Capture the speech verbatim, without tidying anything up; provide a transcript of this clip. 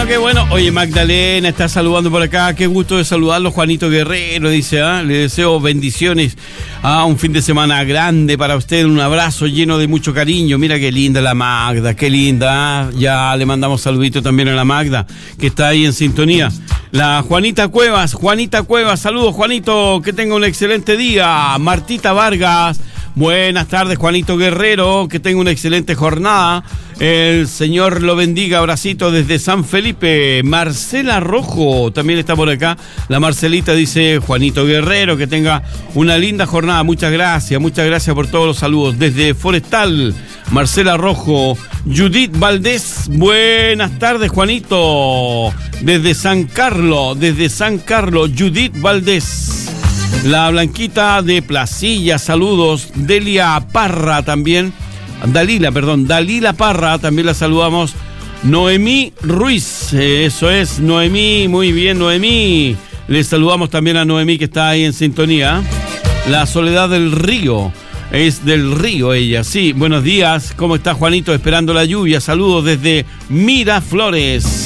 bueno, qué bueno. Oye, Magdalena está saludando por acá. Qué gusto de saludarlo, Juanito Guerrero, dice, ¿ah? Le deseo bendiciones. Ah, un fin de semana grande para usted, un abrazo lleno de mucho cariño. Mira qué linda la Magda, qué linda. ¿Ah? Ya le mandamos saludito también a la Magda, que está ahí en sintonía. La Juanita Cuevas, Juanita Cuevas, saludos, Juanito, que tenga un excelente día. Martita Vargas, buenas tardes, Juanito Guerrero, que tenga una excelente jornada. El Señor lo bendiga, abracito desde San Felipe. Marcela Rojo también está por acá. La Marcelita dice, Juanito Guerrero, que tenga una linda jornada. Muchas gracias, muchas gracias por todos los saludos. Desde Forestal, Marcela Rojo. Judith Valdés, buenas tardes, Juanito. Desde San Carlos, desde San Carlos, Judith Valdés. La Blanquita de Placilla, saludos. Delia Parra también. Dalila, perdón, Dalila Parra, también la saludamos. Noemí Ruiz, eh, eso es, Noemí, muy bien, Noemí. Le saludamos también a Noemí, que está ahí en sintonía. La Soledad del Río, es del Río ella, sí. Buenos días, ¿cómo está, Juanito? Esperando la lluvia, saludos desde Miraflores.